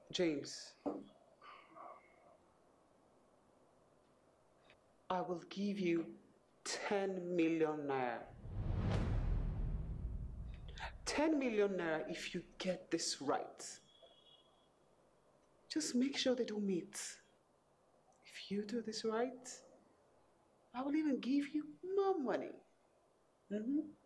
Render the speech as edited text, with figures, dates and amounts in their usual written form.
James, I will give you 10 million naira. 10 million naira if you get this right. Just make sure they don't meet. If you do this right, I will even give you more money.